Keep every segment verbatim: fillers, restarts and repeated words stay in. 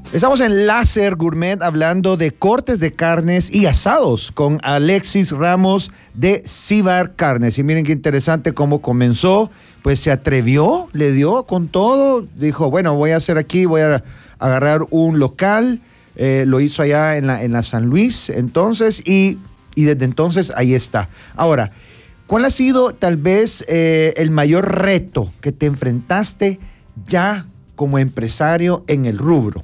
Estamos en Láser Gourmet hablando de cortes de carnes y asados con Alexis Ramos de Cibar Carnes. Y miren qué interesante cómo comenzó, pues se atrevió, le dio con todo, dijo, bueno, voy a hacer aquí, voy a agarrar un local, eh, lo hizo allá en la, en la San Luis, entonces, y, y desde entonces ahí está. Ahora, ¿cuál ha sido tal vez eh, el mayor reto que te enfrentaste ya como empresario en el rubro?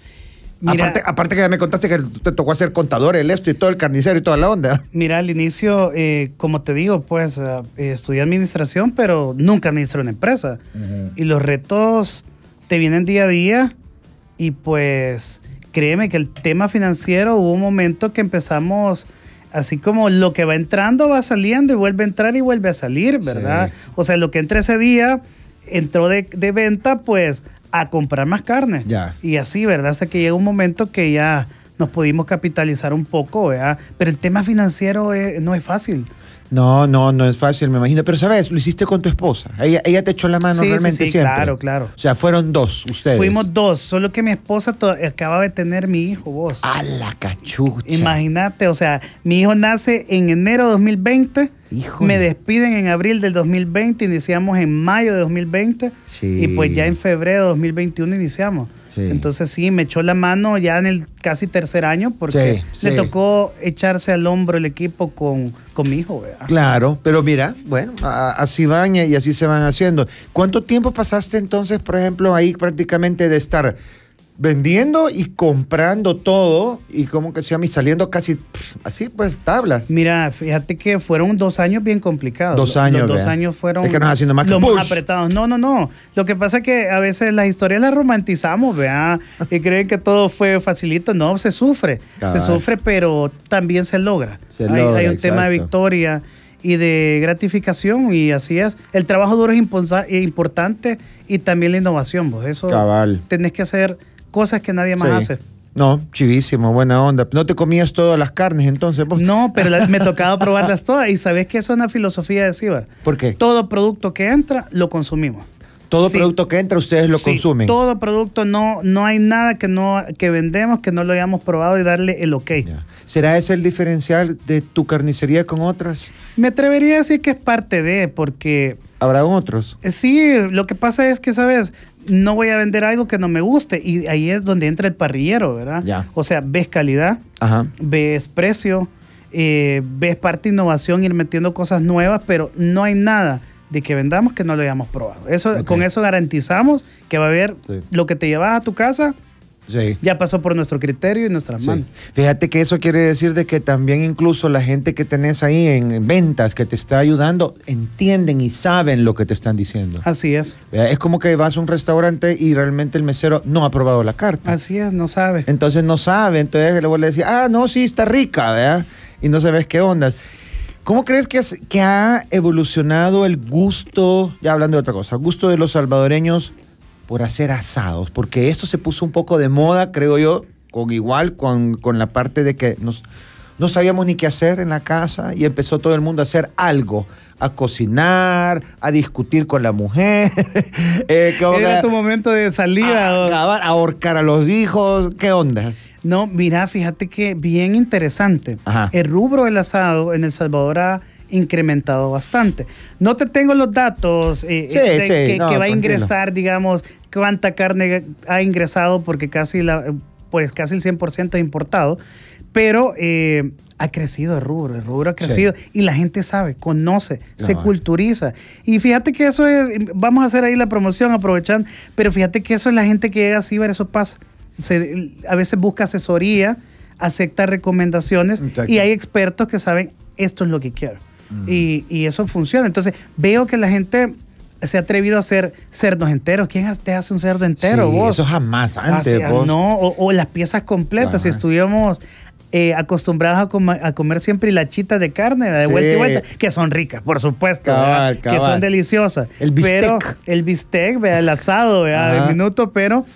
Mira, aparte, aparte que ya me contaste que te tocó hacer contador, el esto y todo, el carnicero y toda la onda. Mira, al inicio, eh, como te digo, pues uh, eh, estudié administración, pero nunca administré una empresa. Uh-huh. Y los retos te vienen día a día y pues créeme que el tema financiero, hubo un momento que empezamos así como lo que va entrando va saliendo y vuelve a entrar y vuelve a salir, ¿verdad? Sí. O sea, lo que entra ese día entró de, de venta, pues a comprar más carne. Ya. Y así, ¿verdad? Hasta que llega un momento que ya nos pudimos capitalizar un poco, ¿verdad? Pero el tema financiero es, no es fácil. No, no, no es fácil, me imagino. Pero, ¿sabes? Lo hiciste con tu esposa. Ella, ella te echó la mano sí, realmente sí, sí, siempre. claro, claro. O sea, fueron dos ustedes. Fuimos dos, solo que mi esposa acaba de tener mi hijo, vos. ¡A la cachucha! Imagínate, o sea, mi hijo nace en enero de dos mil veinte. Híjole. Me despiden en abril del dos mil veinte, iniciamos en mayo de dos mil veinte. Sí. Y pues ya en febrero de dos mil veintiuno iniciamos. Sí. Entonces sí, me echó la mano ya en el casi tercer año porque sí, le sí. tocó echarse al hombro el equipo con, con mi hijo, ¿verdad? Claro, pero mira, bueno, a, así van y así se van haciendo. ¿Cuánto tiempo pasaste entonces, por ejemplo, ahí prácticamente de estar vendiendo y comprando todo y como que se llama y saliendo casi pff, así pues tablas? Mira, fíjate que fueron dos años bien complicados. Dos años, Los dos vea. años fueron es que nos haciendo más, los que más apretados. No, no, no. Lo que pasa es que a veces las historias las romantizamos, ¿verdad? Y creen que todo fue facilito. No, se sufre. Cabal. Se sufre, pero también se logra. Se hay, logra, hay un exacto. tema de victoria y de gratificación y así es. El trabajo duro es importante y también la innovación, pues. Eso Cabal. Tenés que hacer cosas que nadie más sí. hace. No, chivísimo, buena onda. ¿No te comías todas las carnes entonces vos? No, pero la, me tocaba probarlas todas. Y sabes que eso es una filosofía de Cibar. ¿Por qué? Todo producto que entra, lo consumimos. Todo sí. producto que entra, ustedes lo sí, consumen. Todo producto, no, no hay nada que, no, que vendemos que no lo hayamos probado y darle el ok. Ya. ¿Será ese el diferencial de tu carnicería con otras? Me atrevería a decir que es parte de, porque... ¿Habrá otros? Sí, lo que pasa es que, ¿sabes? No voy a vender algo que no me guste y ahí es donde entra el parrillero, ¿verdad? Ya. O sea, ves calidad, Ajá. ves precio, eh, ves parte de innovación, ir metiendo cosas nuevas, pero no hay nada de que vendamos que no lo hayamos probado. Eso, okay. Con eso garantizamos que va a haber sí. lo que te llevas a tu casa. Sí. Ya pasó por nuestro criterio y nuestras sí. manos. Fíjate que eso quiere decir de que también incluso la gente que tenés ahí en ventas que te está ayudando entienden y saben lo que te están diciendo. Así es. Es como que vas a un restaurante y realmente el mesero no ha probado la carta. Así es, no sabe. Entonces no sabe, entonces le vuelve a decir, ah, no, sí, está rica, ¿verdad? Y no sabes qué ondas. ¿Cómo crees que, es, que ha evolucionado el gusto, ya hablando de otra cosa, gusto de los salvadoreños por hacer asados? Porque esto se puso un poco de moda, creo yo, con igual con, con la parte de que nos, no sabíamos ni qué hacer en la casa y empezó todo el mundo a hacer algo, a cocinar, a discutir con la mujer. eh, Era tu momento de salida. A, a, a ahorcar a los hijos, ¿qué ondas? No, mira, fíjate que bien interesante. Ajá. El rubro del asado en El Salvador ha incrementado bastante. No te tengo los datos eh, sí, de, sí, que, no, que va a tranquilo. ingresar, digamos, cuánta carne ha ingresado, porque casi, la, pues casi el cien por ciento es importado, pero eh, ha crecido el rubro, el rubro ha crecido sí. y la gente sabe, conoce, no, se culturiza. Y fíjate que eso es, vamos a hacer ahí la promoción aprovechando, pero fíjate que eso es la gente que llega a Cibar, eso pasa. Se, a veces busca asesoría, acepta recomendaciones Exacto. y hay expertos que saben esto es lo que quiero. Mm. Y, y eso funciona. Entonces veo que la gente se ha atrevido a hacer cerdos enteros. ¿Quién te hace un cerdo entero? Sí, vos? Eso jamás antes. Hacia, vos. No, o, o las piezas completas. Ajá. Si estuviéramos eh, acostumbrados a, com a comer siempre hilachitas de carne, de sí. vuelta y vuelta, que son ricas, por supuesto, cabal, cabal. que son deliciosas. El bistec. Pero el bistec, ¿verdad? El asado, ¿verdad? del minuto, pero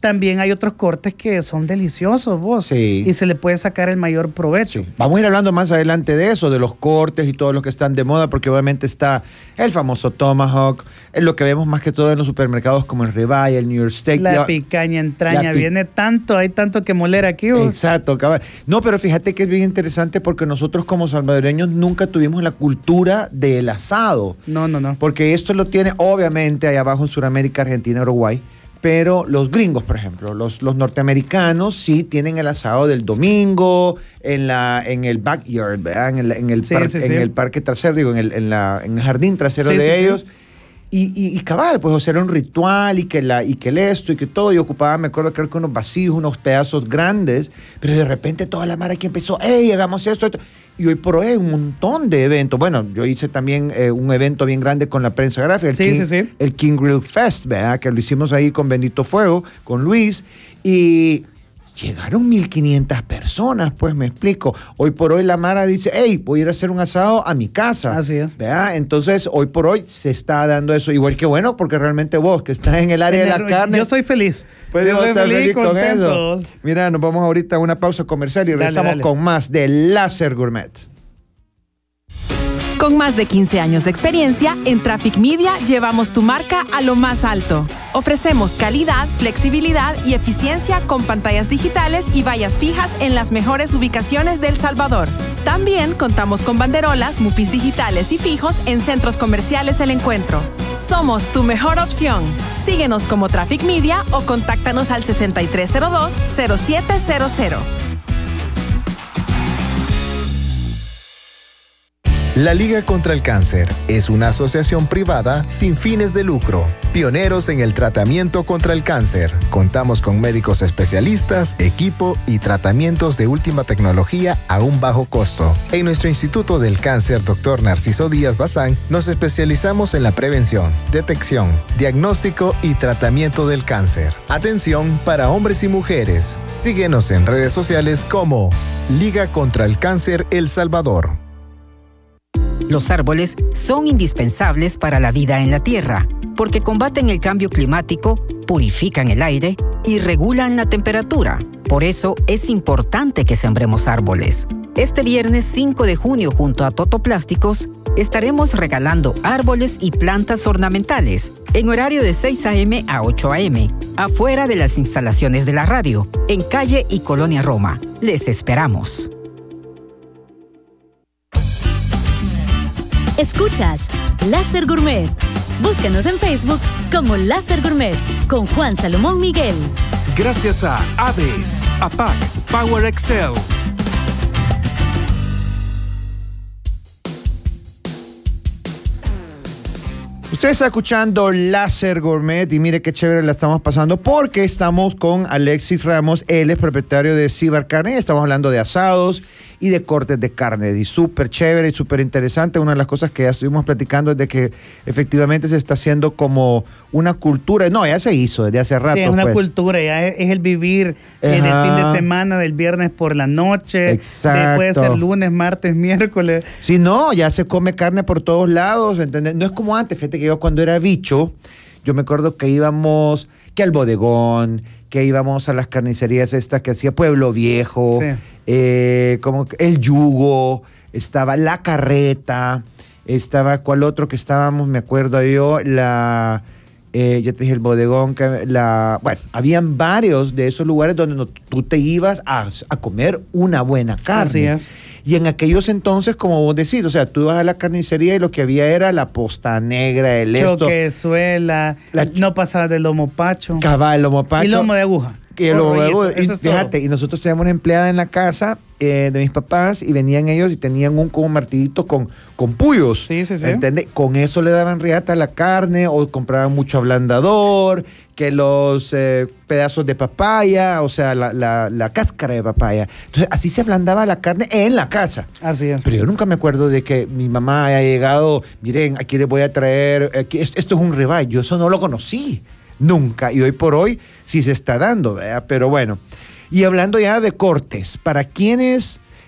también hay otros cortes que son deliciosos, vos. Sí. Y se le puede sacar el mayor provecho. Sí. Vamos a ir hablando más adelante de eso, de los cortes y todo lo que están de moda, porque obviamente está el famoso Tomahawk, es lo que vemos más que todo en los supermercados como el ribeye, el New York Steak. La ya, picaña entraña, la pi viene tanto, hay tanto que moler aquí, vos. Exacto, cabal. No, pero fíjate que es bien interesante porque nosotros como salvadoreños nunca tuvimos la cultura del asado. No, no, no. Porque esto lo tiene obviamente allá abajo en Sudamérica, Argentina, Uruguay, pero los gringos, por ejemplo, los, los norteamericanos sí tienen el asado del domingo en la en el backyard, ¿verdad? En el, en el, Sí, par, sí, en sí. el parque trasero, digo, en el, en la, en el jardín trasero Sí, de sí, sí. ellos. Y, y, y cabal, pues o sea, era un ritual y que, la, y que el esto y que todo. Y ocupaba, me acuerdo, creo que unos vacíos, unos pedazos grandes. Pero de repente toda la mara aquí empezó, ¡hey, hagamos esto, esto! Y hoy por hoy hay un montón de eventos. Bueno, yo hice también eh, un evento bien grande con la prensa gráfica. El Sí, King, sí, sí. El King Grill Fest, ¿verdad? Que lo hicimos ahí con Bendito Fuego, con Luis. Y llegaron mil quinientas personas, pues me explico. Hoy por hoy la mara dice, hey, voy a ir a hacer un asado a mi casa. Así es. ¿Verdad? Entonces, hoy por hoy se está dando eso. Igual que bueno, porque realmente vos, que estás en el área En de el- la carne, Yo soy feliz. puedes yo soy estar feliz, feliz con contento. eso. Mira, nos vamos ahorita a una pausa comercial y Dale, regresamos dale. con más de Láser Gourmet. Con más de quince años de experiencia, en Traffic Media llevamos tu marca a lo más alto. Ofrecemos calidad, flexibilidad y eficiencia con pantallas digitales y vallas fijas en las mejores ubicaciones de El Salvador. También contamos con banderolas, mupis digitales y fijos en centros comerciales El Encuentro. Somos tu mejor opción. Síguenos como Traffic Media o contáctanos al sesenta y tres cero dos, cero siete cero cero. La Liga contra el Cáncer es una asociación privada sin fines de lucro, pioneros en el tratamiento contra el cáncer. Contamos con médicos especialistas, equipo y tratamientos de última tecnología a un bajo costo. En nuestro Instituto del Cáncer, doctor Narciso Díaz Bazán, nos especializamos en la prevención, detección, diagnóstico y tratamiento del cáncer. Atención para hombres y mujeres. Síguenos en redes sociales como Liga contra el Cáncer El Salvador. Los árboles son indispensables para la vida en la Tierra, porque combaten el cambio climático, purifican el aire y regulan la temperatura. Por eso es importante que sembremos árboles. Este viernes cinco de junio, junto a Totoplásticos, estaremos regalando árboles y plantas ornamentales en horario de seis a eme a ocho a eme, afuera de las instalaciones de la radio, en Calle y Colonia Roma. Les esperamos. Escuchas Láser Gourmet. Búscanos en Facebook como Láser Gourmet con Juan Salomón Miguel. Gracias a Aves, A P A C, Power Excel. Usted está escuchando Láser Gourmet y mire qué chévere la estamos pasando porque estamos con Alexis Ramos, él es propietario de Cibar Carne, estamos hablando de asados y de cortes de carne, y súper chévere y súper interesante. Una de las cosas que ya estuvimos platicando es de que efectivamente se está haciendo como una cultura, no, ya se hizo desde hace rato. Sí, es una pues. cultura, ya es, es el vivir en el Ajá. fin de semana, del viernes por la noche. Exacto. Puede ser lunes, martes, miércoles. Si no, ya se come carne por todos lados, ¿entendés? No es como antes, fíjate que yo cuando era bicho, yo me acuerdo que íbamos, que al bodegón, que íbamos a las carnicerías estas que hacía Pueblo Viejo, Sí. eh, como que el Yugo, estaba La Carreta, estaba, ¿cuál otro que estábamos? Me acuerdo yo, la... Eh, ya te dije el bodegón, que la, bueno, habían varios de esos lugares donde no, tú te ibas a, a comer una buena carne. Así es. Y en aquellos entonces, como vos decís, o sea, tú ibas a la carnicería y lo que había era la posta negra, el esto, Choquezuela, La- no pasaba de lomo pacho. cabal, lomo pacho. Y lomo de aguja. Que lo- Oh, y eso- y eso es fíjate, todo. y nosotros teníamos una empleada en la casa eh, de mis papás y venían ellos y tenían un, como un martillito con, con puyos. Sí, sí, sí. ¿Entiendes? Con eso le daban riata a la carne o compraban mucho ablandador, que los eh, pedazos de papaya, o sea, la, la, la cáscara de papaya. Entonces, así se ablandaba la carne en la casa. Así es. Pero yo nunca me acuerdo de que mi mamá haya llegado, miren, aquí les voy a traer, aquí, esto, esto es un ribeye. Yo eso no lo conocí. Nunca. Y hoy por hoy sí se está dando, ¿verdad? Pero bueno. Y hablando ya de cortes, ¿para quiénes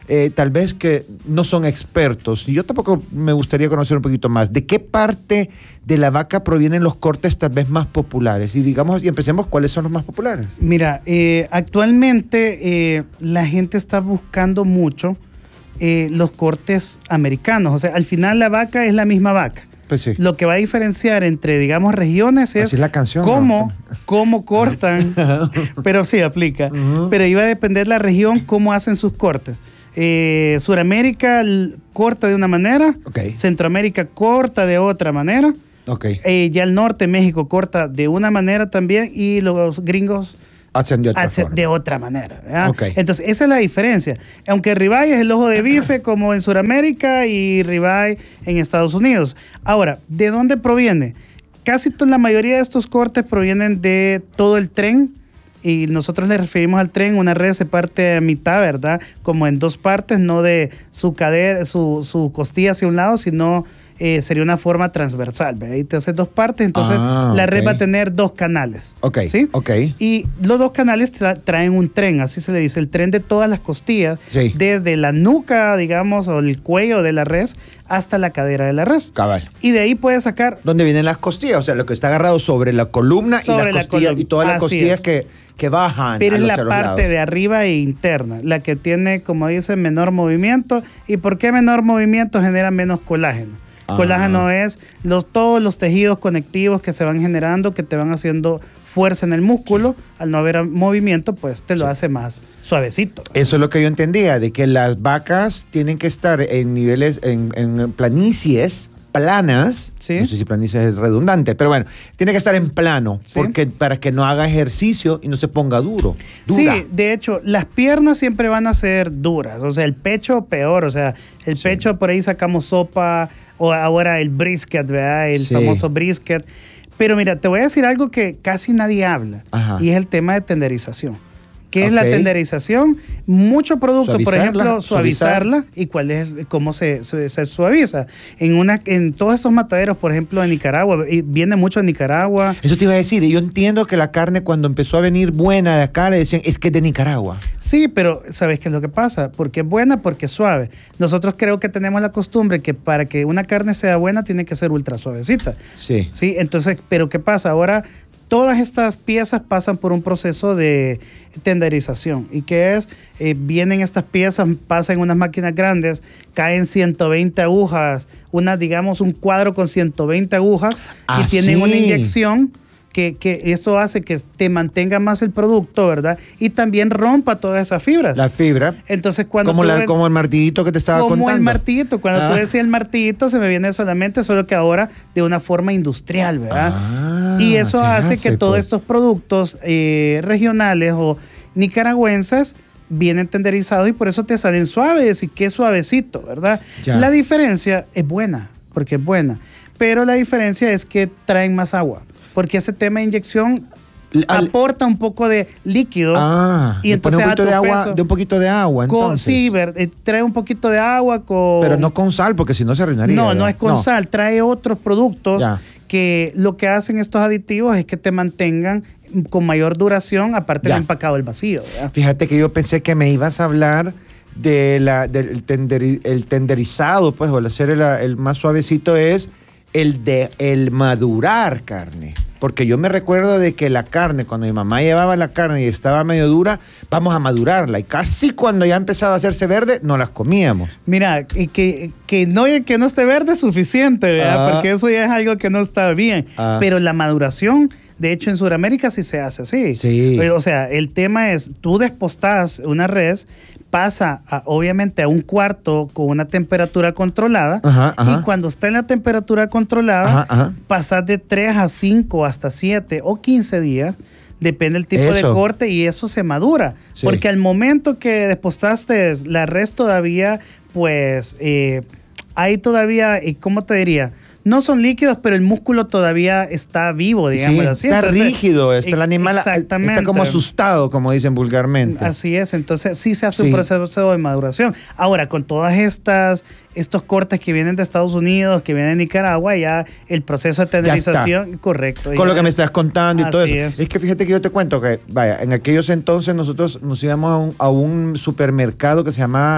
eh, tal vez que no son expertos, y yo tampoco me gustaría conocer un poquito más, ¿de qué parte de la vaca provienen los cortes tal vez más populares? Y digamos, y empecemos, ¿cuáles son los más populares? Mira, eh, actualmente eh, la gente está buscando mucho eh, los cortes americanos. O sea, al final la vaca es la misma vaca. Pues sí. Lo que va a diferenciar entre, digamos, regiones es, así es la canción, cómo, ¿no? cómo cortan, pero sí aplica. Uh-huh. Pero iba a depender la región cómo hacen sus cortes. Eh, Suramérica corta de una manera, okay. Centroamérica corta de otra manera, okay. eh, ya el norte, México, corta de una manera también, y los gringos hacen de otra hacen forma. de otra manera. Okay. Entonces, esa es la diferencia. Aunque ribeye es el ojo de bife como en Sudamérica y ribeye en Estados Unidos. Ahora, ¿de dónde proviene? Casi toda la mayoría de estos cortes provienen de todo el tren, y nosotros le referimos al tren, una red se parte a mitad, ¿verdad? Como en dos partes, no de su cadera, su, su costilla hacia un lado, sino eh, sería una forma transversal, ¿verdad? Y te hace dos partes, entonces ah, la red okay. va a tener dos canales. Ok, ¿sí? ok. Y los dos canales tra- traen un tren, así se le dice, el tren de todas las costillas, sí. desde la nuca, digamos, o el cuello de la res, hasta la cadera de la res. Cabal. Y de ahí puedes sacar... ¿Dónde vienen las costillas? O sea, lo que está agarrado sobre la columna sobre y la la costilla, columna. y todas las Así costillas es. que, que bajan. Pero a es los, la a los parte lados. de arriba e interna, la que tiene, como dicen, menor movimiento. ¿Y por qué menor movimiento? Genera menos colágeno. Ah. Colágeno es los, todos los tejidos conectivos que se van generando, que te van haciendo fuerza en el músculo. Al no haber movimiento, pues te lo sí. hace más suavecito. Eso es lo que yo entendía, de que las vacas tienen que estar en niveles, en, en planicies planas, ¿sí? No sé si planicies es redundante, pero bueno, tiene que estar en plano, ¿sí? porque para que no haga ejercicio y no se ponga duro. Dura. Sí, de hecho, las piernas siempre van a ser duras, o sea, el pecho peor, o sea, el sí. pecho por ahí sacamos sopa, o ahora el brisket, ¿verdad? El sí. famoso brisket. Pero mira, te voy a decir algo que casi nadie habla, Ajá. y es el tema de tenderización. ¿Qué okay. es la tenderización? Mucho producto, por Suavizarla, ejemplo, suavizarla. suavizar. ¿Y cuál es, cómo se, se, se suaviza? En una, en todos estos mataderos, por ejemplo, de Nicaragua, y viene mucho de Nicaragua. Eso te iba a decir, y yo entiendo que la carne cuando empezó a venir buena de acá, le decían, es que es de Nicaragua. Sí, pero ¿sabes qué es lo que pasa? Porque es buena, porque es suave. Nosotros creo que tenemos la costumbre que para que una carne sea buena tiene que ser ultra suavecita. Sí. Sí, entonces, ¿pero qué pasa? Ahora todas estas piezas pasan por un proceso de tenderización. ¿Y qué es? Eh, vienen estas piezas, pasan en unas máquinas grandes, caen ciento veinte agujas, una, digamos, un cuadro con ciento veinte agujas, ah, y tienen sí. una inyección que, que esto hace que te mantenga más el producto, ¿verdad? Y también rompa todas esas fibras. La fibra. Entonces, cuando como, tú la, ves, como el martillito que te estaba como contando. el martillito. Cuando ah. tú decías el martillito, se me viene solamente, solo que ahora de una forma industrial, ¿verdad? Ah, y eso hace, hace que todos pues. estos productos eh, regionales o nicaragüenses vienen tenderizados y por eso te salen suaves y qué suavecito, ¿verdad? Ya. La diferencia es buena, porque es buena, pero la diferencia es que traen más agua, porque ese tema de inyección Al, aporta un poco de líquido ah, y entonces un a tu de agua, peso, de un poquito de agua, con, entonces. sí, ver, eh, trae un poquito de agua con... Pero no con sal, porque si no se arruinaría. No, ¿verdad? no es con no. sal, trae otros productos Ya. que lo que hacen estos aditivos es que te mantengan con mayor duración, aparte Ya. del empacado del vacío, ¿verdad? Fíjate que yo pensé que me ibas a hablar de la, del tenderi, el tenderizado, pues, o el hacer el, el más suavecito es el de el madurar carne. Porque yo me recuerdo de que la carne, cuando mi mamá llevaba la carne y estaba medio dura, vamos a madurarla. Y casi cuando ya empezaba a hacerse verde, no las comíamos. Mira, y que, que, no, que no esté verde es suficiente, ¿verdad? Ah. Porque eso ya es algo que no está bien. Ah. Pero la maduración, de hecho, en Sudamérica sí se hace así. Sí. O sea, el tema es, tú despostás una res, pasa a, obviamente a un cuarto con una temperatura controlada, Ajá, ajá. y cuando está en la temperatura controlada, Ajá, ajá. pasas de tres a cinco hasta siete o quince días, depende del tipo de Eso. corte, y eso se madura. Sí. Porque al momento que despostaste la res todavía, pues, eh, hay todavía, ¿y cómo te diría? No son líquidos, pero el músculo todavía está vivo, digamos Sí, así. está Entonces, rígido, está el animal exactamente. está como asustado, como dicen vulgarmente. Así es, entonces sí se hace Sí. un proceso de maduración. Ahora, con todas estas, estos cortes que vienen de Estados Unidos, que vienen de Nicaragua, ya el proceso de tenderización, correcto. Con ya lo que me es- estás contando y Así todo eso. es. Es que fíjate que yo te cuento que, vaya, en aquellos entonces nosotros nos íbamos a un, a un supermercado que se llamaba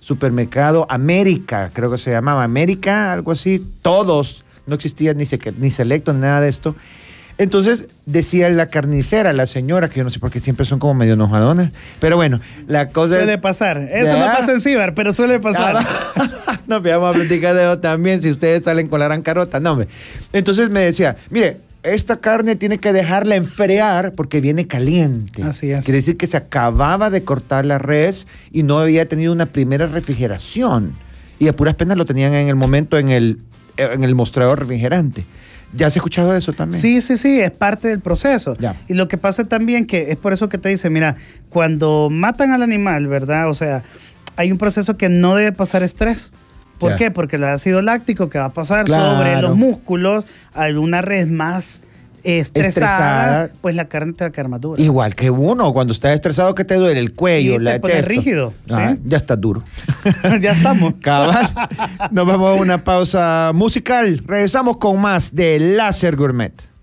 supermercado América, creo que se llamaba América, algo así, todos, no existía ni, se, ni Selecto, nada de esto. Entonces decía la carnicera, la señora, que yo no sé por qué siempre son como medio enojadonas, pero bueno, la cosa... Suele pasar, eso ¿Ya? no pasa en Cibar, pero suele pasar. No, pero vamos a platicar de eso también, si ustedes salen con la gran carota, no, hombre. Entonces me decía, mire, esta carne tiene que dejarla enfriar porque viene caliente. Así es. Quiere decir que se acababa de cortar la res y no había tenido una primera refrigeración. Y a puras penas lo tenían en el momento en el, en el mostrador refrigerante. ¿Ya has escuchado eso también? Sí, sí, sí, es parte del proceso. Ya. Y lo que pasa también que es por eso que te dice, mira, cuando matan al animal, ¿verdad? O sea, hay un proceso que no debe pasar estrés. ¿Por Ya. qué? Porque el ácido láctico que va a pasar Claro. sobre los músculos, alguna red más eh, estresada, Estresada. pues la carne te va a quedar más dura. Igual que uno, cuando estás estresado, que te duele el cuello, Sí, te la pones esto. rígido, Ah, ¿sí? ya estás duro. Ya estamos. Cabal. Nos vamos a una pausa musical. Regresamos con más de Láser Gourmet.